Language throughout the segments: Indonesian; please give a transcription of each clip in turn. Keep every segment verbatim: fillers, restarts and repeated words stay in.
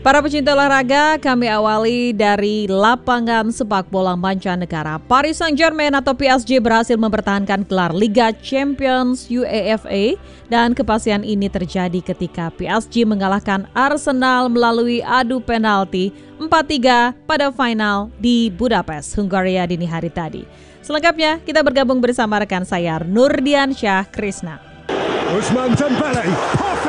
Para pecinta olahraga, kami awali dari lapangan sepak bola mancanegara. Paris Saint-Germain atau P S G berhasil mempertahankan gelar Liga Champions UEFA dan kepastian ini terjadi ketika P S G mengalahkan Arsenal melalui adu penalti empat tiga pada final di Budapest, Hungaria dini hari tadi. Selengkapnya kita bergabung bersama rekan saya Nurdiansyah Krisna. Ousmane Dembélé, perfect.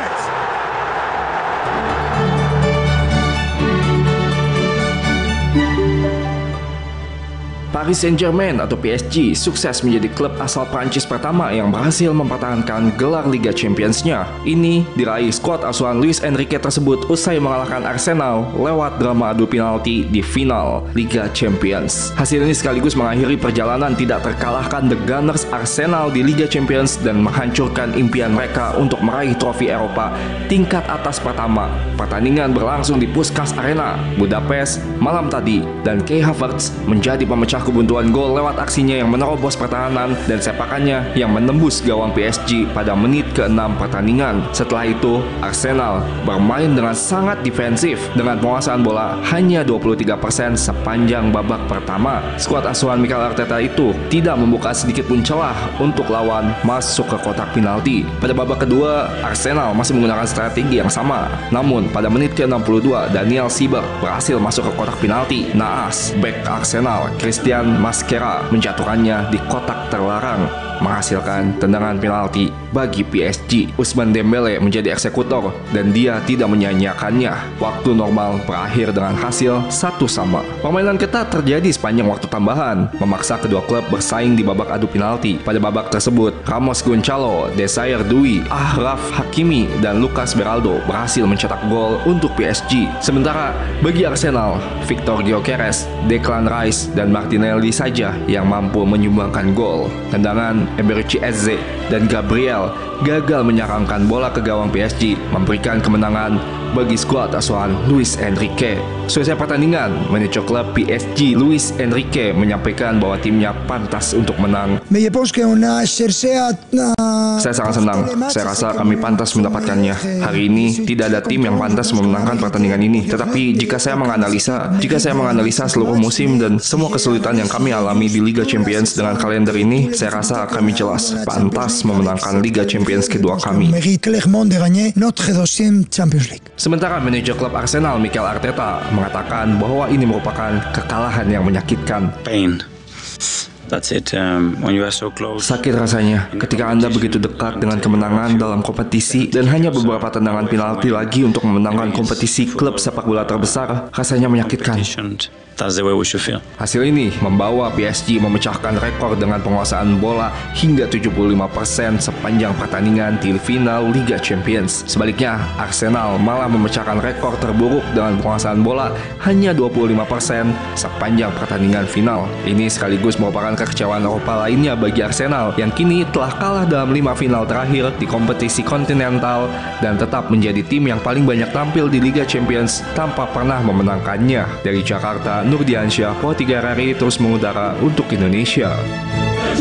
Paris Saint-Germain atau P S G sukses menjadi klub asal Prancis pertama yang berhasil mempertahankan gelar Liga Champions-nya. Ini diraih skuad asuhan Luis Enrique tersebut usai mengalahkan Arsenal lewat drama adu penalti di final Liga Champions. Hasil ini sekaligus mengakhiri perjalanan tidak terkalahkan The Gunners Arsenal di Liga Champions dan menghancurkan impian mereka untuk meraih trofi Eropa tingkat atas pertama. Pertandingan berlangsung di Puskás Arena, Budapest malam tadi dan Kai Havertz menjadi pemecah kebuntuan gol lewat aksinya yang menerobos pertahanan dan sepakannya yang menembus gawang P S G pada menit keenam pertandingan. Setelah itu, Arsenal bermain dengan sangat defensif dengan penguasaan bola hanya dua puluh tiga persen sepanjang babak pertama. Skuad asuhan Mikel Arteta itu tidak membuka sedikit pun celah untuk lawan masuk ke kotak penalti. Pada babak kedua, Arsenal masih menggunakan strategi yang sama. Namun, pada menit ke enam puluh dua, Daniel Sieber berhasil masuk ke kotak penalti. Naas, bek Arsenal, Christian Masquera menjatuhkannya di kotak terlarang, menghasilkan tendangan penalti bagi P S G. Ousmane Dembélé menjadi eksekutor dan dia tidak menyia-nyiakannya. Waktu normal berakhir dengan hasil satu sama. Permainan ketat terjadi sepanjang waktu tambahan, memaksa kedua klub bersaing di babak adu penalti. Pada babak tersebut, Ramos Gonçalo, Desire Douy, Achraf Hakimi, dan Lucas Beraldo berhasil mencetak gol untuk P S G. Sementara bagi Arsenal, Victor Gyökeres, Declan Rice, dan Martinelli saja yang mampu menyumbangkan gol. Tendangan Eberechi Eze dan Gabriel gagal menyerangkan bola ke gawang P S G, memberikan kemenangan bagi skuad asuhan Luis Enrique. Selesai pertandingan, manajer klub P S G Luis Enrique menyampaikan bahwa timnya pantas untuk menang. Saya sangat senang, saya rasa kami pantas mendapatkannya. Hari ini tidak ada tim yang pantas memenangkan pertandingan ini. Tetapi jika saya menganalisa, jika saya menganalisa seluruh musim dan semua kesulitan yang kami alami di Liga Champions dengan kalender ini, saya rasa kami jelas pantas memenangkan Liga Champions kedua kami. Sementara manajer klub Arsenal Mikel Arteta mengatakan bahwa ini merupakan kekalahan yang menyakitkan. Pain. That's it. Um, when you are so close. Sakit rasanya ketika Anda begitu dekat dengan kemenangan dalam kompetisi dan hanya beberapa tendangan penalti lagi untuk memenangkan kompetisi klub sepak bola terbesar, rasanya menyakitkan. That's the way we should feel. Hasil ini membawa P S G memecahkan rekor dengan penguasaan bola hingga tujuh puluh lima persen sepanjang pertandingan di final Liga Champions. Sebaliknya, Arsenal malah memecahkan rekor terburuk dengan penguasaan bola hanya dua puluh lima persen sepanjang pertandingan final. Ini sekaligus merupakan kekecewaan Eropa lainnya bagi Arsenal yang kini telah kalah dalam lima final terakhir di kompetisi kontinental dan tetap menjadi tim yang paling banyak tampil di Liga Champions tanpa pernah memenangkannya. Dari Jakarta, Nurdiansyah, Pro tiga R R I terus mengudara untuk Indonesia.